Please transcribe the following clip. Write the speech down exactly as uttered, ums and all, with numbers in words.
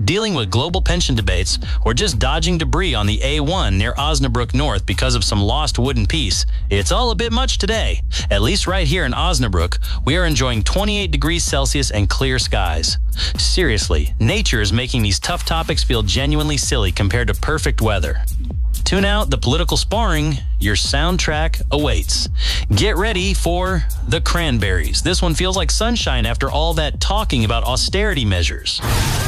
dealing with global pension debates, or just dodging debris on the A one near Osnabrück North because of some lost wooden piece, it's all a bit much today. At least right here in Osnabrück, we are enjoying twenty-eight degrees Celsius and clear skies. Seriously, nature is making these tough topics feel genuinely silly compared to perfect weather. Tune out the political sparring. Your soundtrack awaits. Get ready for The Cranberries. This one feels like sunshine after all that talking about austerity measures.